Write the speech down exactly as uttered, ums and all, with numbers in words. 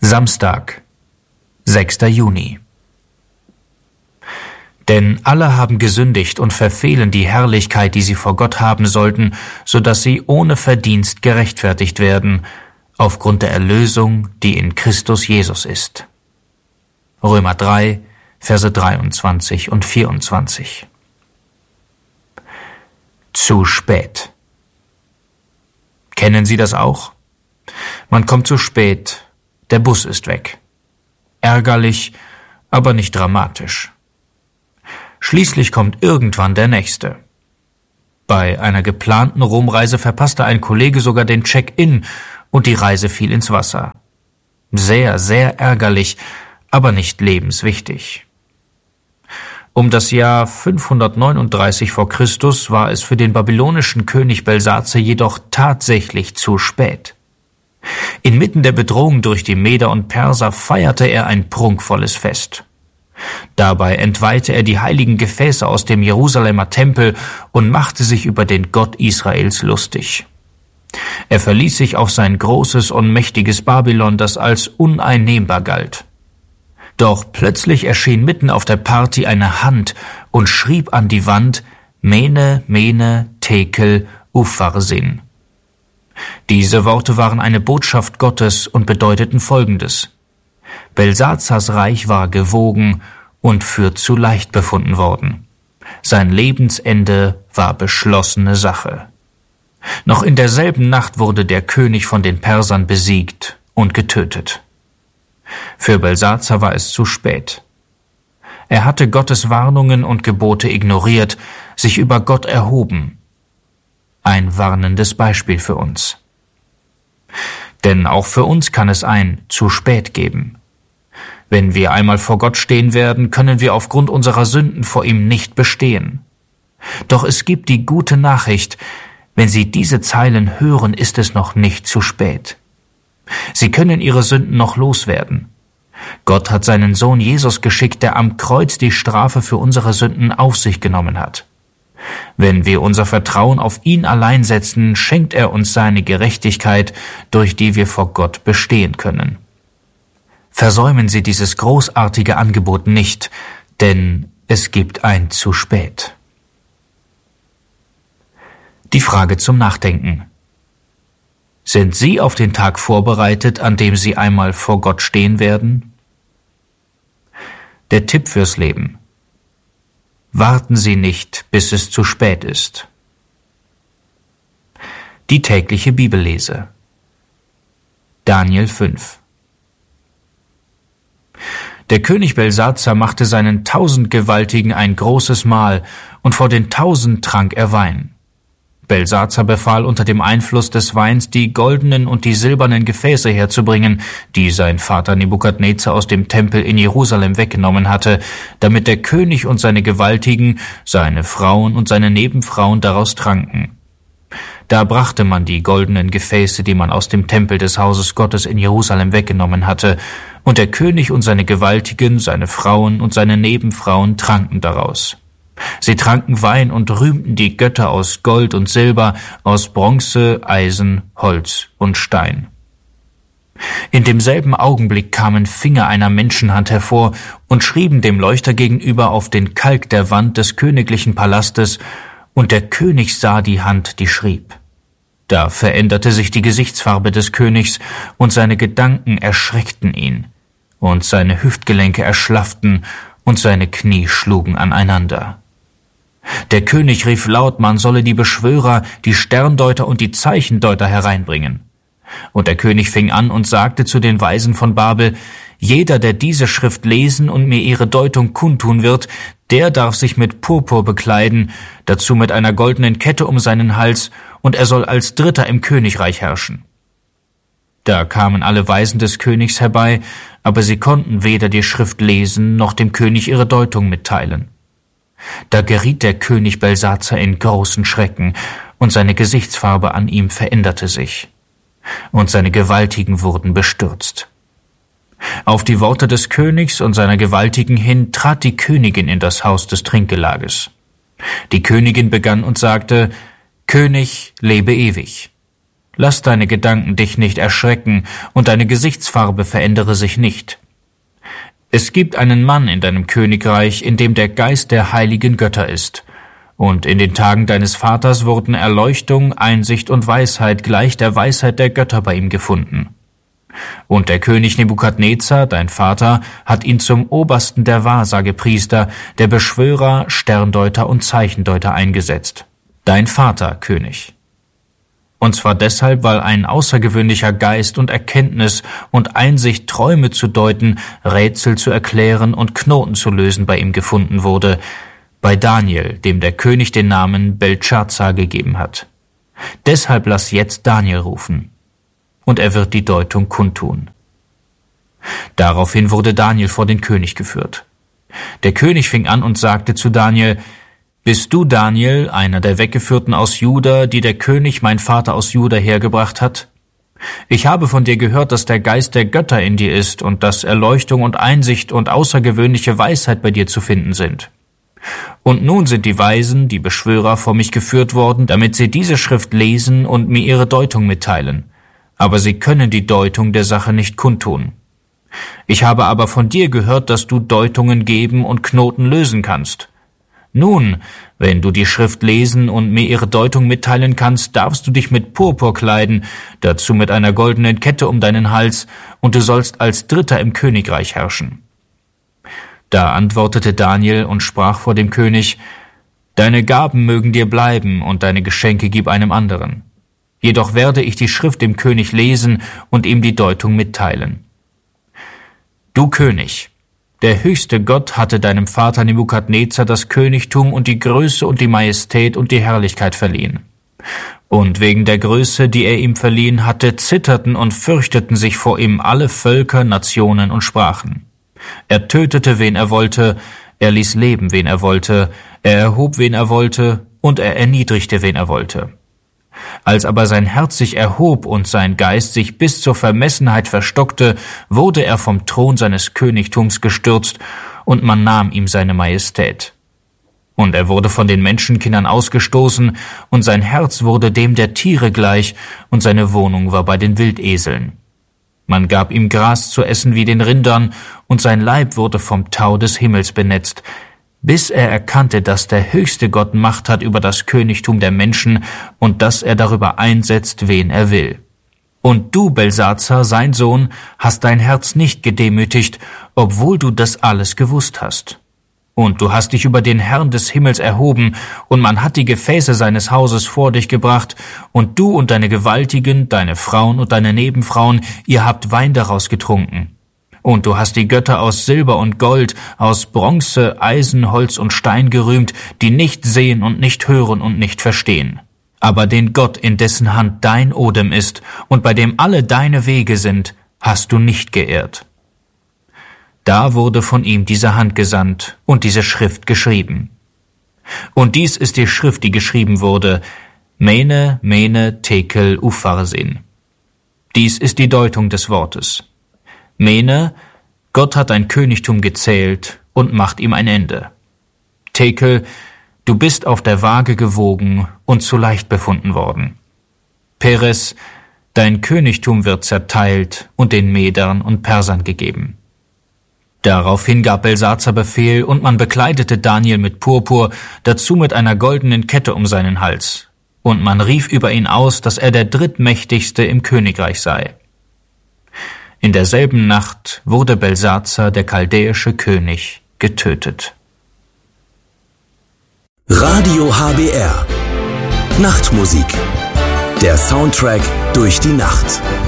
Samstag, sechster Juni. Denn alle haben gesündigt und verfehlen die Herrlichkeit, die sie vor Gott haben sollten, so dass sie ohne Verdienst gerechtfertigt werden, aufgrund der Erlösung, die in Christus Jesus ist. Römer drei, Verse dreiundzwanzig und vierundzwanzig. Zu spät. Kennen Sie das auch? Man kommt zu spät, der Bus ist weg. Ärgerlich, aber nicht dramatisch. Schließlich kommt irgendwann der nächste. Bei einer geplanten Romreise verpasste ein Kollege sogar den Check-in und die Reise fiel ins Wasser. Sehr, sehr ärgerlich, aber nicht lebenswichtig. Um das Jahr fünfhundertneununddreißig vor Christus war es für den babylonischen König Belsazar jedoch tatsächlich zu spät. Inmitten der Bedrohung durch die Meder und Perser feierte er ein prunkvolles Fest. Dabei entweihte er die heiligen Gefäße aus dem Jerusalemer Tempel und machte sich über den Gott Israels lustig. Er verließ sich auf sein großes und mächtiges Babylon, das als uneinnehmbar galt. Doch plötzlich erschien mitten auf der Party eine Hand und schrieb an die Wand: Mene, Mene, Tekel, Upharsin. Diese Worte waren eine Botschaft Gottes und bedeuteten Folgendes: Belsazars Reich war gewogen und für zu leicht befunden worden. Sein Lebensende war beschlossene Sache. Noch in derselben Nacht wurde der König von den Persern besiegt und getötet. Für Belsazar war es zu spät. Er hatte Gottes Warnungen und Gebote ignoriert, sich über Gott erhoben. Ein warnendes Beispiel für uns. Denn auch für uns kann es ein zu spät geben. Wenn wir einmal vor Gott stehen werden, können wir aufgrund unserer Sünden vor ihm nicht bestehen. Doch es gibt die gute Nachricht: Wenn Sie diese Zeilen hören, ist es noch nicht zu spät. Sie können Ihre Sünden noch loswerden. Gott hat seinen Sohn Jesus geschickt, der am Kreuz die Strafe für unsere Sünden auf sich genommen hat. Wenn wir unser Vertrauen auf ihn allein setzen, schenkt er uns seine Gerechtigkeit, durch die wir vor Gott bestehen können. Versäumen Sie dieses großartige Angebot nicht, denn es gibt ein zu spät. Die Frage zum Nachdenken: Sind Sie auf den Tag vorbereitet, an dem Sie einmal vor Gott stehen werden? Der Tipp fürs Leben: Warten Sie nicht, bis es zu spät ist. Die tägliche Bibellese. Daniel fünf. Der König Belsazar machte seinen Tausendgewaltigen ein großes Mahl, und vor den Tausend trank er Wein. Belsazar befahl unter dem Einfluss des Weins, die goldenen und die silbernen Gefäße herzubringen, die sein Vater Nebukadnezar aus dem Tempel in Jerusalem weggenommen hatte, damit der König und seine Gewaltigen, seine Frauen und seine Nebenfrauen daraus tranken. Da brachte man die goldenen Gefäße, die man aus dem Tempel des Hauses Gottes in Jerusalem weggenommen hatte, und der König und seine Gewaltigen, seine Frauen und seine Nebenfrauen tranken daraus. Sie tranken Wein und rühmten die Götter aus Gold und Silber, aus Bronze, Eisen, Holz und Stein. In demselben Augenblick kamen Finger einer Menschenhand hervor und schrieben dem Leuchter gegenüber auf den Kalk der Wand des königlichen Palastes, und der König sah die Hand, die schrieb. Da veränderte sich die Gesichtsfarbe des Königs, und seine Gedanken erschreckten ihn, und seine Hüftgelenke erschlafften, und seine Knie schlugen aneinander. Der König rief laut, man solle die Beschwörer, die Sterndeuter und die Zeichendeuter hereinbringen. Und der König fing an und sagte zu den Weisen von Babel: Jeder, der diese Schrift lesen und mir ihre Deutung kundtun wird, der darf sich mit Purpur bekleiden, dazu mit einer goldenen Kette um seinen Hals, und er soll als Dritter im Königreich herrschen. Da kamen alle Weisen des Königs herbei, aber sie konnten weder die Schrift lesen, noch dem König ihre Deutung mitteilen. Da geriet der König Belsazar in großen Schrecken, und seine Gesichtsfarbe an ihm veränderte sich, und seine Gewaltigen wurden bestürzt. Auf die Worte des Königs und seiner Gewaltigen hin trat die Königin in das Haus des Trinkgelages. Die Königin begann und sagte: König, lebe ewig. lass deine Gedanken dich nicht erschrecken und deine Gesichtsfarbe verändere sich nicht. Es gibt einen Mann in deinem Königreich, in dem der Geist der heiligen Götter ist. Und in den Tagen deines Vaters wurden Erleuchtung, Einsicht und Weisheit gleich der Weisheit der Götter bei ihm gefunden. Und der König Nebukadnezar, dein Vater, hat ihn zum Obersten der Wahrsagepriester, der Beschwörer, Sterndeuter und Zeichendeuter eingesetzt. Dein Vater, König. Und zwar deshalb, weil ein außergewöhnlicher Geist und Erkenntnis und Einsicht, Träume zu deuten, Rätsel zu erklären und Knoten zu lösen bei ihm gefunden wurde, bei Daniel, dem der König den Namen Beltschazar gegeben hat. Deshalb lass jetzt Daniel rufen, und er wird die Deutung kundtun. Daraufhin wurde Daniel vor den König geführt. Der König fing an und sagte zu Daniel: Bist du, Daniel, einer der Weggeführten aus Juda, die der König, mein Vater, aus Juda hergebracht hat? Ich habe von dir gehört, dass der Geist der Götter in dir ist und dass Erleuchtung und Einsicht und außergewöhnliche Weisheit bei dir zu finden sind. Und nun sind die Weisen, die Beschwörer, vor mich geführt worden, damit sie diese Schrift lesen und mir ihre Deutung mitteilen. Aber sie können die Deutung der Sache nicht kundtun. Ich habe aber von dir gehört, dass du Deutungen geben und Knoten lösen kannst. Nun, wenn du die Schrift lesen und mir ihre Deutung mitteilen kannst, darfst du dich mit Purpur kleiden, dazu mit einer goldenen Kette um deinen Hals, und du sollst als Dritter im Königreich herrschen. Da antwortete Daniel und sprach vor dem König: Deine Gaben mögen dir bleiben und deine Geschenke gib einem anderen. Jedoch werde ich die Schrift dem König lesen und ihm die Deutung mitteilen. Du König, der höchste Gott hatte deinem Vater Nebukadnezar das Königtum und die Größe und die Majestät und die Herrlichkeit verliehen. Und wegen der Größe, die er ihm verliehen hatte, zitterten und fürchteten sich vor ihm alle Völker, Nationen und Sprachen. Er tötete, wen er wollte, er ließ leben, wen er wollte, er erhob, wen er wollte, und er erniedrigte, wen er wollte. Als aber sein Herz sich erhob und sein Geist sich bis zur Vermessenheit verstockte, wurde er vom Thron seines Königtums gestürzt, und man nahm ihm seine Majestät. Und er wurde von den Menschenkindern ausgestoßen, und sein Herz wurde dem der Tiere gleich, und seine Wohnung war bei den Wildeseln. Man gab ihm Gras zu essen wie den Rindern, und sein Leib wurde vom Tau des Himmels benetzt, bis er erkannte, dass der höchste Gott Macht hat über das Königtum der Menschen und dass er darüber einsetzt, wen er will. Und du, Belsatzar, sein Sohn, hast dein Herz nicht gedemütigt, obwohl du das alles gewusst hast. Und du hast dich über den Herrn des Himmels erhoben, und man hat die Gefäße seines Hauses vor dich gebracht, und du und deine Gewaltigen, deine Frauen und deine Nebenfrauen, ihr habt Wein daraus getrunken. Und du hast die Götter aus Silber und Gold, aus Bronze, Eisen, Holz und Stein gerühmt, die nicht sehen und nicht hören und nicht verstehen. Aber den Gott, in dessen Hand dein Odem ist und bei dem alle deine Wege sind, hast du nicht geehrt. Da wurde von ihm diese Hand gesandt und diese Schrift geschrieben. Und dies ist die Schrift, die geschrieben wurde: Mene, Mene, Tekel, Upharsin. Dies ist die Deutung des Wortes. Mene, Gott hat dein Königtum gezählt und macht ihm ein Ende. Tekel, du bist auf der Waage gewogen und zu leicht befunden worden. Peres, dein Königtum wird zerteilt und den Medern und Persern gegeben. Daraufhin gab Belsatzar Befehl, und man bekleidete Daniel mit Purpur, dazu mit einer goldenen Kette um seinen Hals. Und man rief über ihn aus, dass er der drittmächtigste im Königreich sei. In derselben Nacht wurde Belsatzar, der chaldäische König, getötet. Radio H B R. Nachtmusik. Der Soundtrack durch die Nacht.